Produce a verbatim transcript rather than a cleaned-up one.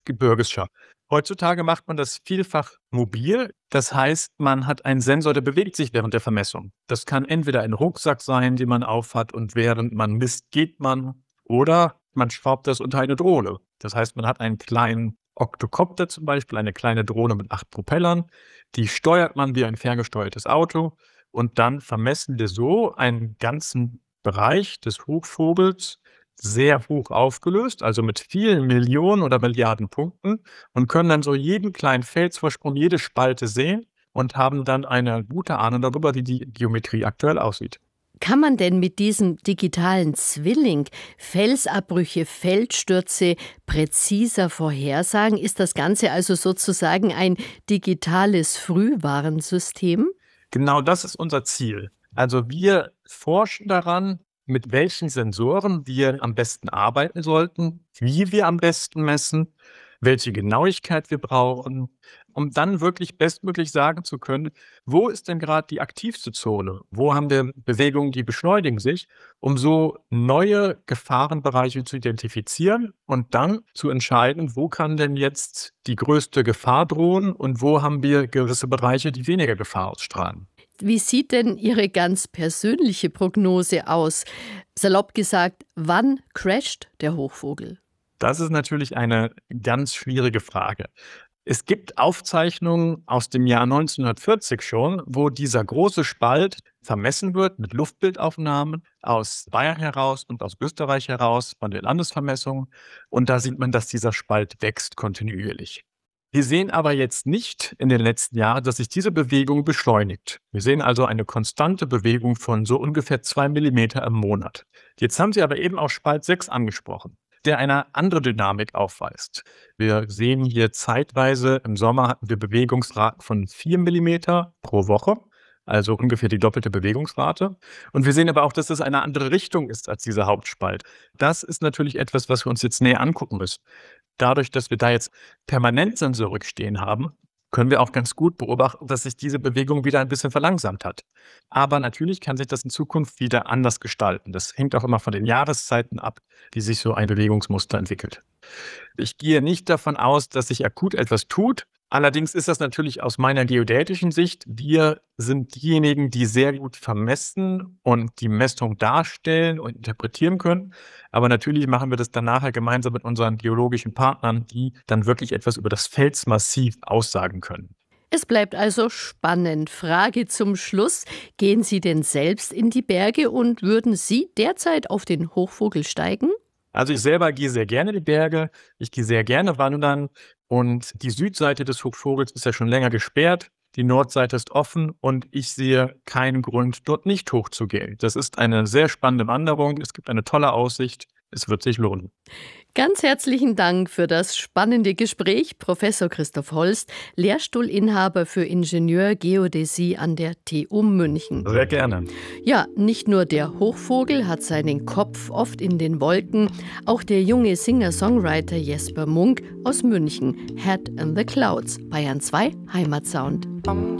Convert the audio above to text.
gebirgischer. Heutzutage macht man das vielfach mobil. Das heißt, man hat einen Sensor, der bewegt sich während der Vermessung. Das kann entweder ein Rucksack sein, den man aufhat und während man misst, geht man. Oder man schraubt das unter eine Drohne. Das heißt, man hat einen kleinen Octocopter zum Beispiel, eine kleine Drohne mit acht Propellern. Die steuert man wie ein ferngesteuertes Auto. Und dann vermessen wir so einen ganzen Bereich des Hochvogels sehr hoch aufgelöst, also mit vielen Millionen oder Milliarden Punkten und können dann so jeden kleinen Felsvorsprung, jede Spalte sehen und haben dann eine gute Ahnung darüber, wie die Geometrie aktuell aussieht. Kann man denn mit diesem digitalen Zwilling Felsabbrüche, Felsstürze präziser vorhersagen? Ist das Ganze also sozusagen ein digitales Frühwarnsystem? Genau das ist unser Ziel. Also wir forschen daran, mit welchen Sensoren wir am besten arbeiten sollten, wie wir am besten messen, welche Genauigkeit wir brauchen, um dann wirklich bestmöglich sagen zu können, wo ist denn gerade die aktivste Zone? Wo haben wir Bewegungen, die beschleunigen sich, um so neue Gefahrenbereiche zu identifizieren und dann zu entscheiden, wo kann denn jetzt die größte Gefahr drohen und wo haben wir gewisse Bereiche, die weniger Gefahr ausstrahlen. Wie sieht denn Ihre ganz persönliche Prognose aus? Salopp gesagt, wann crasht der Hochvogel? Das ist natürlich eine ganz schwierige Frage. Es gibt Aufzeichnungen aus dem Jahr neunzehnhundertvierzig schon, wo dieser große Spalt vermessen wird mit Luftbildaufnahmen aus Bayern heraus und aus Österreich heraus von den Landesvermessungen. Und da sieht man, dass dieser Spalt wächst kontinuierlich. Wir sehen aber jetzt nicht in den letzten Jahren, dass sich diese Bewegung beschleunigt. Wir sehen also eine konstante Bewegung von so ungefähr zwei Millimeter im Monat. Jetzt haben Sie aber eben auch Spalt sechs angesprochen, der eine andere Dynamik aufweist. Wir sehen hier zeitweise, im Sommer hatten wir Bewegungsraten von vier Millimeter pro Woche, also ungefähr die doppelte Bewegungsrate. Und wir sehen aber auch, dass das eine andere Richtung ist als dieser Hauptspalt. Das ist natürlich etwas, was wir uns jetzt näher angucken müssen. Dadurch, dass wir da jetzt permanent Sensorik stehen haben, können wir auch ganz gut beobachten, dass sich diese Bewegung wieder ein bisschen verlangsamt hat. Aber natürlich kann sich das in Zukunft wieder anders gestalten. Das hängt auch immer von den Jahreszeiten ab, wie sich so ein Bewegungsmuster entwickelt. Ich gehe nicht davon aus, dass sich akut etwas tut. Allerdings ist das natürlich aus meiner geodätischen Sicht, wir sind diejenigen, die sehr gut vermessen und die Messung darstellen und interpretieren können. Aber natürlich machen wir das dann nachher gemeinsam mit unseren geologischen Partnern, die dann wirklich etwas über das Felsmassiv aussagen können. Es bleibt also spannend. Frage zum Schluss. Gehen Sie denn selbst in die Berge und würden Sie derzeit auf den Hochvogel steigen? Also ich selber gehe sehr gerne in die Berge, ich gehe sehr gerne wandern und die Südseite des Hochvogels ist ja schon länger gesperrt, die Nordseite ist offen und ich sehe keinen Grund, dort nicht hochzugehen. Das ist eine sehr spannende Wanderung, es gibt eine tolle Aussicht, es wird sich lohnen. Ganz herzlichen Dank für das spannende Gespräch, Professor Christoph Holst, Lehrstuhlinhaber für Ingenieurgeodäsie an der T U München. Sehr gerne. Ja, nicht nur der Hochvogel hat seinen Kopf oft in den Wolken, auch der junge Singer-Songwriter Jesper Munk aus München, Head in the Clouds, Bayern zwei Heimatsound.